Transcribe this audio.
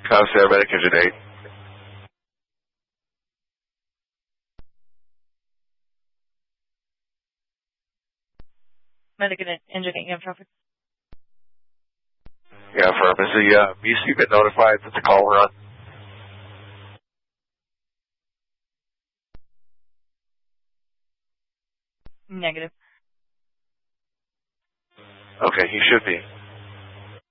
Commissary Medic Engine 8. Medic Engine 8, you have traffic? Yeah, firm. Is the BC been notified that the call run? Negative. Okay, he should be.